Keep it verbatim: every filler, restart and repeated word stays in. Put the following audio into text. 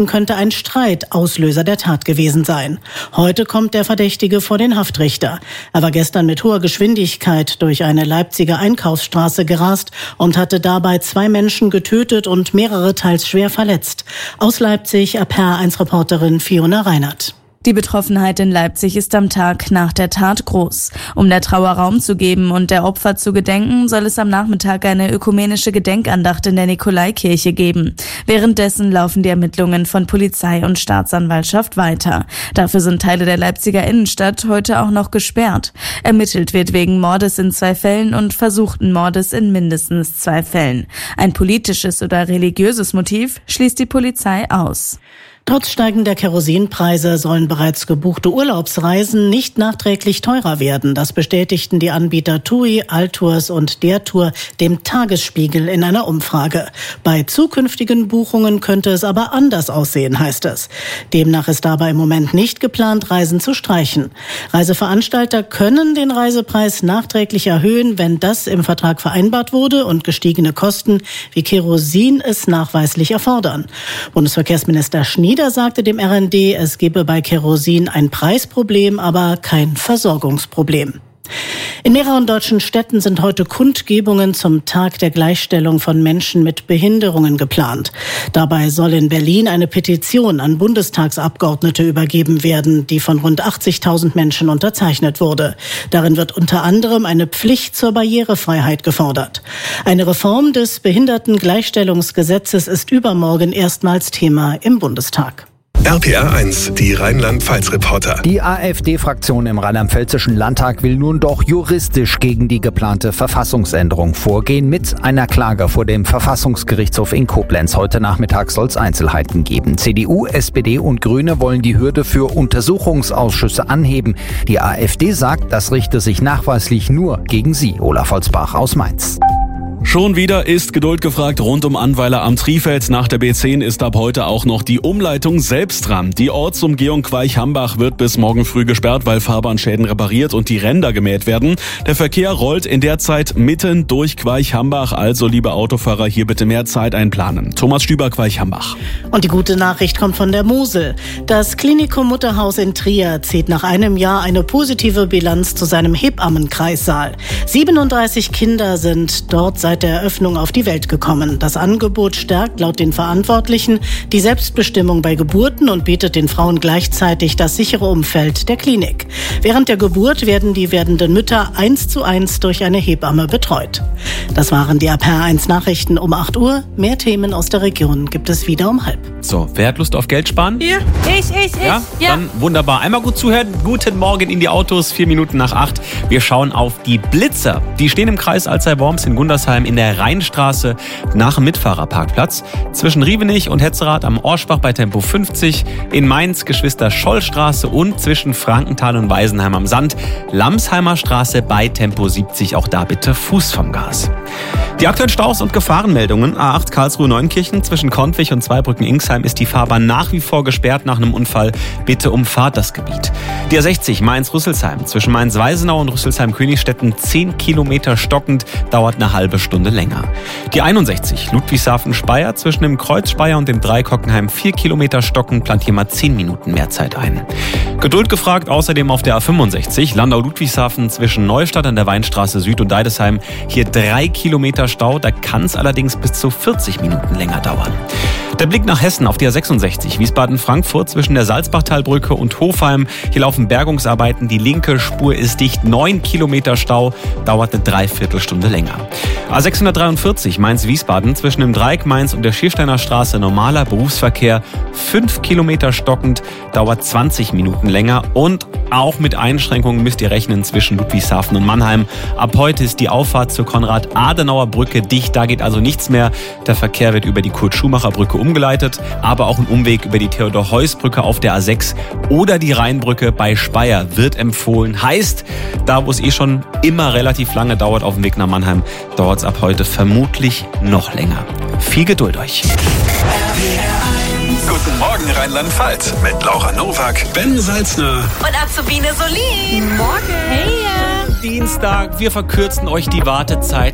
könnte ein Streit Auslöser der Tat gewesen sein. Heute kommt der Verdächtige vor den Haftrichter. Er war gestern mit hoher Geschwindigkeit durch eine Leipziger Einkaufsstraße gerast und hatte dabei zwei Menschen getötet und mehrere teils schwer verletzt. Aus Leipzig R P R eins Reporterin Fiona Reinhardt. Die Betroffenheit in Leipzig ist am Tag nach der Tat groß. Um der Trauer Raum zu geben und der Opfer zu gedenken, soll es am Nachmittag eine ökumenische Gedenkandacht in der Nikolaikirche geben. Währenddessen laufen die Ermittlungen von Polizei und Staatsanwaltschaft weiter. Dafür sind Teile der Leipziger Innenstadt heute auch noch gesperrt. Ermittelt wird wegen Mordes in zwei Fällen und versuchten Mordes in mindestens zwei Fällen. Ein politisches oder religiöses Motiv schließt die Polizei aus. Trotz steigender Kerosinpreise sollen bereits gebuchte Urlaubsreisen nicht nachträglich teurer werden. Das bestätigten die Anbieter TUI, Altours und der Tour dem Tagesspiegel in einer Umfrage. Bei zukünftigen Buchungen könnte es aber anders aussehen, heißt es. Demnach ist dabei im Moment nicht geplant, Reisen zu streichen. Reiseveranstalter können den Reisepreis nachträglich erhöhen, wenn das im Vertrag vereinbart wurde und gestiegene Kosten wie Kerosin es nachweislich erfordern. Bundesverkehrsminister Schnieder sagte dem R N D, es gebe bei Kerosin ein Preisproblem, aber kein Versorgungsproblem. In mehreren deutschen Städten sind heute Kundgebungen zum Tag der Gleichstellung von Menschen mit Behinderungen geplant. Dabei soll in Berlin eine Petition an Bundestagsabgeordnete übergeben werden, die von rund achtzigtausend Menschen unterzeichnet wurde. Darin wird unter anderem eine Pflicht zur Barrierefreiheit gefordert. Eine Reform des Behindertengleichstellungsgesetzes ist übermorgen erstmals Thema im Bundestag. R P R eins, die Rheinland-Pfalz-Reporter. Die AfD-Fraktion im Rheinland-Pfälzischen Landtag will nun doch juristisch gegen die geplante Verfassungsänderung vorgehen mit einer Klage vor dem Verfassungsgerichtshof in Koblenz. Heute Nachmittag soll es Einzelheiten geben. C D U, S P D und Grüne wollen die Hürde für Untersuchungsausschüsse anheben. Die AfD sagt, das richte sich nachweislich nur gegen sie. Olaf Holzbach aus Mainz. Schon wieder ist Geduld gefragt rund um Annweiler am Trifeld. Nach der B zehn ist ab heute auch noch die Umleitung selbst dran. Die Ortsumgehung Queich-Hambach wird bis morgen früh gesperrt, weil Fahrbahnschäden repariert und die Ränder gemäht werden. Der Verkehr rollt in der Zeit mitten durch Queich-Hambach. Also, liebe Autofahrer, hier bitte mehr Zeit einplanen. Thomas Stüber, Queich-Hambach. Und die gute Nachricht kommt von der Mosel. Das Klinikum Mutterhaus in Trier zieht nach einem Jahr eine positive Bilanz zu seinem Hebammenkreissaal. siebenunddreißig Kinder sind dort seit der Eröffnung auf die Welt gekommen. Das Angebot stärkt laut den Verantwortlichen die Selbstbestimmung bei Geburten und bietet den Frauen gleichzeitig das sichere Umfeld der Klinik. Während der Geburt werden die werdenden Mütter eins zu eins durch eine Hebamme betreut. Das waren die R P R eins Nachrichten um acht Uhr. Mehr Themen aus der Region gibt es wieder um halb. So, wer hat Lust auf Geld sparen? Ja. Ich, ich, ich. Ja? ja, dann wunderbar. Einmal gut zuhören. Guten Morgen in die Autos, vier Minuten nach acht. Wir schauen auf die Blitzer. Die stehen im Kreis Alzey-Worms in Gundersheim in der Rheinstraße nach dem Mitfahrerparkplatz. Zwischen Rievenich und Hetzerath am Orschbach bei Tempo fünfzig. In Mainz Geschwister-Scholl-Straße und zwischen Frankenthal und Weisenheim am Sand. Lamsheimer Straße bei Tempo siebzig. Auch da bitte Fuß vom Gas. Die aktuellen Staus und Gefahrenmeldungen. A acht Karlsruhe-Neunkirchen zwischen Kontwig und Zweibrücken-Ingsheim ist die Fahrbahn nach wie vor gesperrt nach einem Unfall. Bitte umfahrt das Gebiet. Die A sechzig Mainz-Rüsselsheim zwischen Mainz-Weisenau und Rüsselsheim-Königstetten zehn Kilometer stockend, dauert eine halbe Stunde länger. Die einundsechzig Ludwigshafen-Speyer zwischen dem Kreuz Speyer und dem Dreikockenheim vier Kilometer stockend, plant hier mal zehn Minuten mehr Zeit ein. Geduld gefragt außerdem auf der A fünfundsechzig Landau-Ludwigshafen zwischen Neustadt an der Weinstraße Süd und Deidesheim. Hier drei Kilometer Stau, da kann es allerdings bis zu vierzig Minuten länger dauern. Der Blick nach Hessen auf die A sechsundsechzig Wiesbaden-Frankfurt zwischen der Salzbachtalbrücke und Hofheim. Hier laufen Bergungsarbeiten, die linke Spur ist dicht, neun Kilometer Stau, dauert eine Dreiviertelstunde länger. A sechshundertdreiundvierzig Mainz-Wiesbaden zwischen dem Dreieck Mainz und der Schiersteiner Straße normaler Berufsverkehr, fünf Kilometer stockend, dauert zwanzig Minuten länger und auch mit Einschränkungen müsst ihr rechnen zwischen Ludwigshafen und Mannheim. Ab heute ist die Auffahrt zur Konrad-Adenauer-Brücke dicht, da geht also nichts mehr. Der Verkehr wird über die Kurt-Schumacher-Brücke umgeleitet, aber auch ein Umweg über die Theodor-Heuss-Brücke auf der A sechs oder die Rheinbrücke bei Speyer wird empfohlen. Heißt, da wo es eh schon immer relativ lange dauert auf dem Weg nach Mannheim, dauert es ab heute vermutlich noch länger. Viel Geduld euch. Guten Morgen Rheinland-Pfalz mit Laura Nowak, Ben Salzner und Azubine Solin. Morgen. Hey. Dienstag, wir verkürzen euch die Wartezeit.